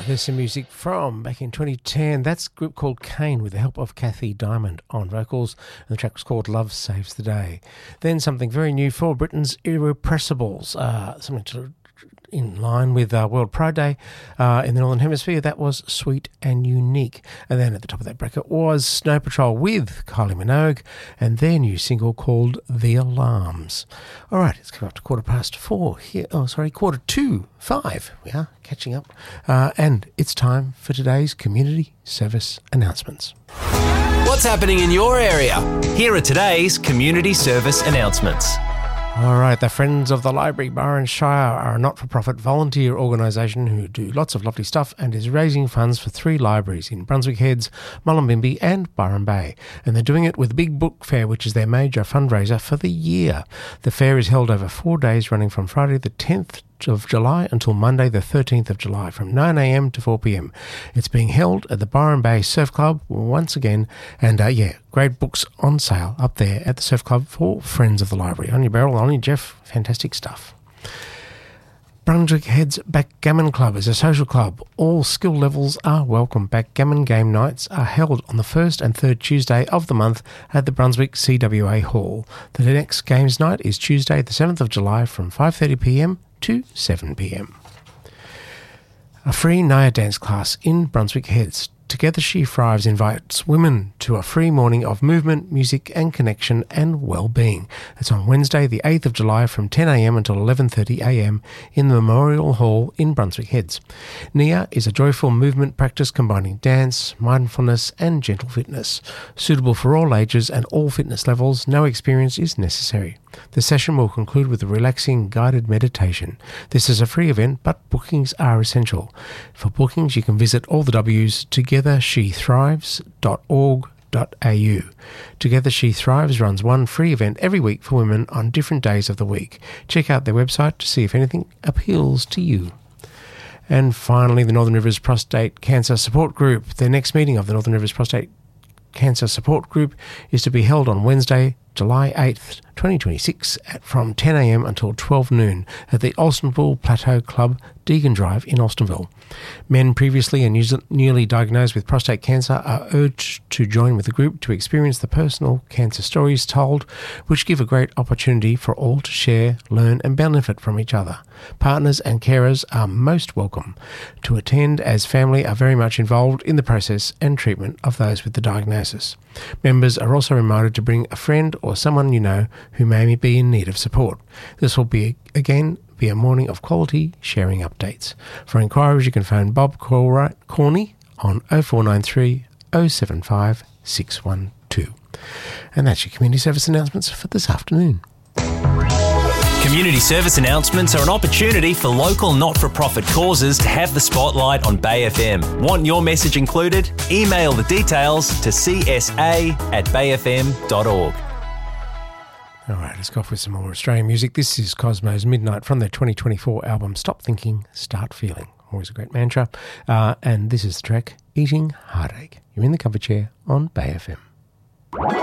There's some music from back in 2010. That's a group called Kane with the help of Kathy Diamond on vocals, and the track was called Love Saves the Day. Then something very new for Britain's Irrepressibles, something to in line with World Pride Day in the Northern Hemisphere. That was Sweet and Unique. And then at the top of that bracket was Snow Patrol with Kylie Minogue and their new single called The Alarms. All right, it's come up to 4:04 here. Oh, sorry, 4:45. We are catching up. And it's time for today's community service announcements. What's happening in your area? Here are today's community service announcements. All right, the Friends of the Library Byron Shire are a not-for-profit volunteer organisation who do lots of lovely stuff and is raising funds for 3 libraries in Brunswick Heads, Mullumbimby and Byron Bay. And they're doing it with the Big Book Fair, which is their major fundraiser for the year. The fair is held over 4 days, running from Friday the 10th of July until Monday the 13th of July from 9 a.m. to 4 p.m. It's being held at the Byron Bay Surf Club once again, and great books on sale up there at the Surf Club for Friends of the Library. On your barrel, on your Jeff, fantastic stuff. Brunswick Heads Backgammon Club is a social club. All skill levels are welcome. Backgammon game nights are held on the first and third Tuesday of the month at the Brunswick CWA Hall. The next games night is Tuesday the 7th of July from 5:30 p.m. to 7 p.m. A free Naya dance class in Brunswick Heads. Together She Thrives invites women to a free morning of movement, music and connection and well-being. It's on Wednesday the 8th of July from 10 a.m. until 11:30 a.m. in the Memorial Hall in Brunswick Heads. Nia is a joyful movement practice combining dance, mindfulness and gentle fitness. Suitable for all ages and all fitness levels, no experience is necessary. The session will conclude with a relaxing guided meditation. This is a free event, but bookings are essential. For bookings, you can visit all the W's togethershethrives.org.au. Together She Thrives runs one free event every week for women on different days of the week. Check out their website to see if anything appeals to you. And finally, the Northern Rivers Prostate Cancer Support Group. Their next meeting of the Northern Rivers Prostate Cancer Support Group is to be held on Wednesday, July 8th, 2026 from 10 a.m. until 12 noon at the Alstonville Plateau Club, Deegan Drive in Alstonville. Men previously and newly diagnosed with prostate cancer are urged to join with the group to experience the personal cancer stories told, which give a great opportunity for all to share, learn and benefit from each other. Partners and carers are most welcome to attend, as family are very much involved in the process and treatment of those with the diagnosis. Members are also reminded to bring a friend or someone you know who may be in need of support. This will be a morning of quality sharing updates. For inquiries, you can phone Bob Corney on 0493 075 612. And that's your community service announcements for this afternoon. Community service announcements are an opportunity for local not-for-profit causes to have the spotlight on Bay FM. Want your message included? Email the details to csa@bayfm.org. All right, let's go off with some more Australian music. This is Cosmo's Midnight from their 2024 album Stop Thinking, Start Feeling. Always a great mantra. And this is the track Eating Heartache. You're in the cover chair on Bay FM.